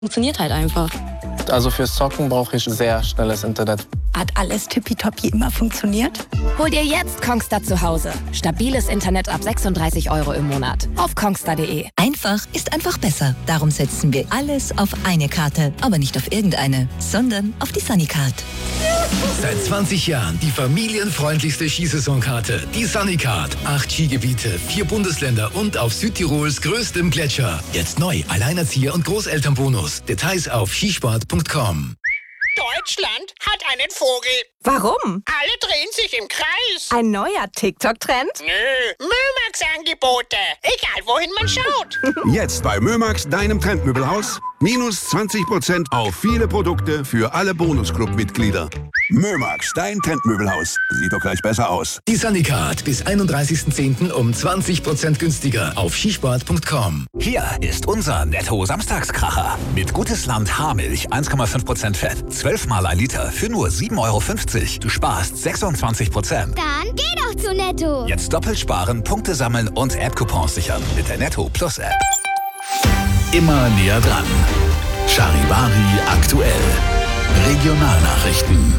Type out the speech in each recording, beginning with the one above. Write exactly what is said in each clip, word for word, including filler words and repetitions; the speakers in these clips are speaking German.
Funktioniert halt einfach. Also fürs Zocken brauche ich sehr schnelles Internet. Hat alles tippitoppi immer funktioniert? Hol dir jetzt Kongstar zu Hause. Stabiles Internet ab sechsunddreißig Euro im Monat. Auf kongstar punkt de. Einfach ist einfach besser. Darum setzen wir alles auf eine Karte. Aber nicht auf irgendeine, sondern auf die Sunnycard. Seit zwanzig Jahren die familienfreundlichste Skisaisonkarte. Die Sunnycard. Acht Skigebiete, vier Bundesländer und auf Südtirols größtem Gletscher. Jetzt neu, Alleinerzieher- und Großelternbonus. Details auf skisport punkt com. Deutschland hat einen Vogel. Warum? Alle drehen sich im Kreis. Ein neuer TikTok-Trend? Nö, Mömax-Angebote. Egal, wohin man schaut. Jetzt bei Mömax, deinem Trendmöbelhaus. Minus zwanzig Prozent auf viele Produkte für alle Bonusclub-Mitglieder. Mömax, dein Trendmöbelhaus. Sieht doch gleich besser aus. Die Sunnycard bis einunddreißigsten zehnten um zwanzig Prozent günstiger auf skisport punkt com. Hier ist unser Netto-Samstagskracher. Mit Gutes Land Haarmilch, eins Komma fünf Prozent Fett, zwölf Mal ein Liter für nur sieben Euro fünfzig. Du sparst sechsundzwanzig Prozent. Dann geh doch zu Netto. Jetzt doppelt sparen, Punkte sammeln und App-Coupons sichern mit der Netto Plus App. Immer näher dran. Charivari aktuell. Regionalnachrichten.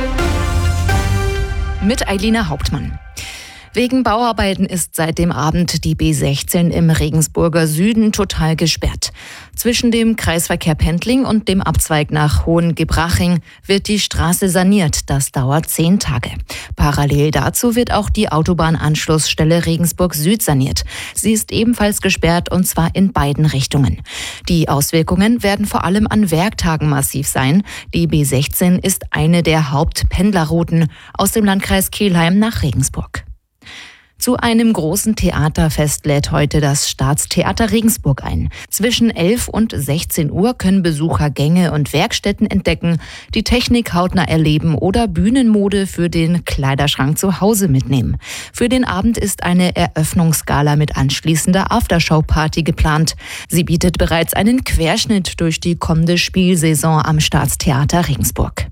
Mit Eilina Hauptmann. Wegen Bauarbeiten ist seit dem Abend die B sechzehn im Regensburger Süden total gesperrt. Zwischen dem Kreisverkehr Pendling und dem Abzweig nach Hohengebraching wird die Straße saniert. Das dauert zehn Tage. Parallel dazu wird auch die Autobahnanschlussstelle Regensburg Süd saniert. Sie ist ebenfalls gesperrt und zwar in beiden Richtungen. Die Auswirkungen werden vor allem an Werktagen massiv sein. Die B sechzehn ist eine der Hauptpendlerrouten aus dem Landkreis Kelheim nach Regensburg. Zu einem großen Theaterfest lädt heute das Staatstheater Regensburg ein. Zwischen elf und sechzehn Uhr können Besucher Gänge und Werkstätten entdecken, die Technik hautnah erleben oder Bühnenmode für den Kleiderschrank zu Hause mitnehmen. Für den Abend ist eine Eröffnungsgala mit anschließender Aftershow-Party geplant. Sie bietet bereits einen Querschnitt durch die kommende Spielsaison am Staatstheater Regensburg.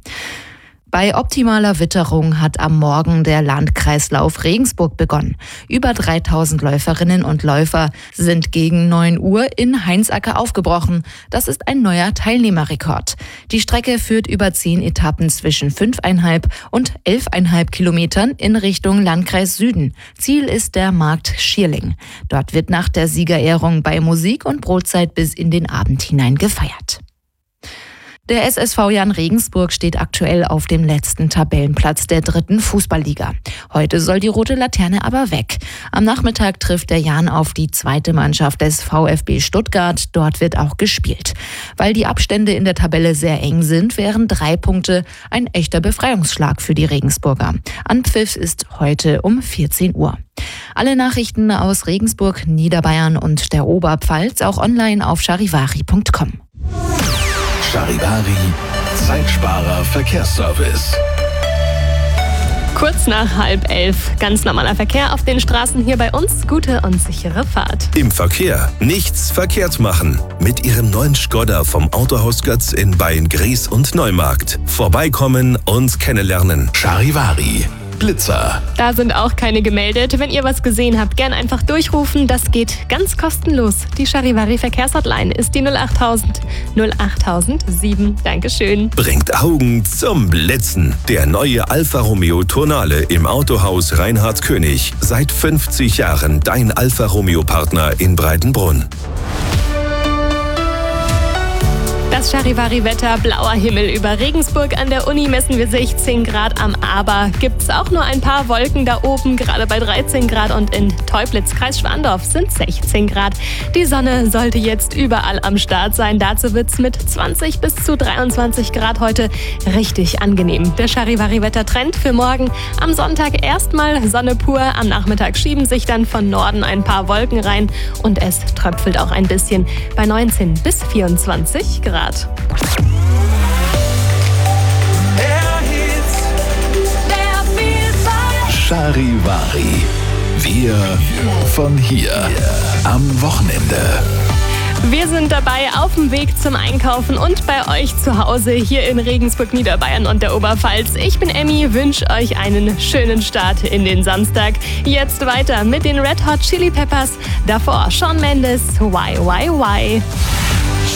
Bei optimaler Witterung hat am Morgen der Landkreislauf Regensburg begonnen. Über dreitausend Läuferinnen und Läufer sind gegen neun Uhr in Heinsacker aufgebrochen. Das ist ein neuer Teilnehmerrekord. Die Strecke führt über zehn Etappen zwischen fünfeinhalb und elfeinhalb Kilometern in Richtung Landkreis Süden. Ziel ist der Markt Schierling. Dort wird nach der Siegerehrung bei Musik und Brotzeit bis in den Abend hinein gefeiert. Der S S V Jan Regensburg steht aktuell auf dem letzten Tabellenplatz der dritten Fußballliga. Heute soll die rote Laterne aber weg. Am Nachmittag trifft der Jan auf die zweite Mannschaft des VfB Stuttgart. Dort wird auch gespielt. Weil die Abstände in der Tabelle sehr eng sind, wären drei Punkte ein echter Befreiungsschlag für die Regensburger. Anpfiff ist heute um vierzehn Uhr. Alle Nachrichten aus Regensburg, Niederbayern und der Oberpfalz auch online auf charivari punkt com. Charivari, Zeitsparer Verkehrsservice. Kurz nach halb elf. Ganz normaler Verkehr auf den Straßen hier bei uns. Gute und sichere Fahrt. Im Verkehr nichts verkehrt machen. Mit Ihrem neuen Skoda vom Autohaus Götz in Beyen-Gries und Neumarkt. Vorbeikommen und kennenlernen. Charivari. Blitzer. Da sind auch keine gemeldet. Wenn ihr was gesehen habt, gern einfach durchrufen. Das geht ganz kostenlos. Die Charivari Verkehrshotline ist die null achttausend null achttausend sieben. Dankeschön. Bringt Augen zum Blitzen. Der neue Alfa Romeo Tonale im Autohaus Reinhard König. Seit fünfzig Jahren dein Alfa Romeo Partner in Breitenbrunn. Das Charivari-Wetter, blauer Himmel über Regensburg. An der Uni messen wir sechzehn Grad, am Aber gibt's auch nur ein paar Wolken da oben, gerade bei dreizehn Grad, und in Teublitz, Kreis Schwandorf, sind sechzehn Grad. Die Sonne sollte jetzt überall am Start sein. Dazu wird's mit zwanzig bis zu dreiundzwanzig Grad heute richtig angenehm. Der Charivari-Wetter-Trend für morgen: am Sonntag erstmal Sonne pur, am Nachmittag schieben sich dann von Norden ein paar Wolken rein und es tröpfelt auch ein bisschen bei neunzehn bis vierundzwanzig Grad. Charivari. Wir von hier. Am Wochenende. Wir sind dabei auf dem Weg zum Einkaufen und bei euch zu Hause hier in Regensburg, Niederbayern und der Oberpfalz. Ich bin Emmy, wünsche euch einen schönen Start in den Samstag. Jetzt weiter mit den Red Hot Chili Peppers. Davor Shawn Mendes, Why, Why, Why.